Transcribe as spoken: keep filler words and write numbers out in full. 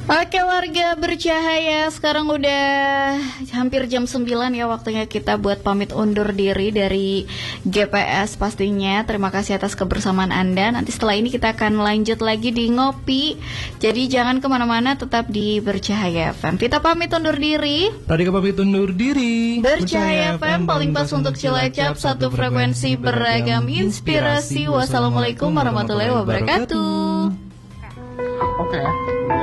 Oke warga bercahaya, sekarang udah hampir jam sembilan ya, waktunya kita buat pamit undur diri dari G P S pastinya. Terima kasih atas kebersamaan Anda. Nanti setelah ini kita akan lanjut lagi di Ngopi. Jadi jangan kemana-mana, tetap di Bercahaya F M. Kita pamit undur diri. Radika pamit undur diri. Bercahaya F M paling pas untuk Cilacap, satu frekuensi beragam inspirasi. Wassalamualaikum warahmatullahi wabarakatuh. Oke.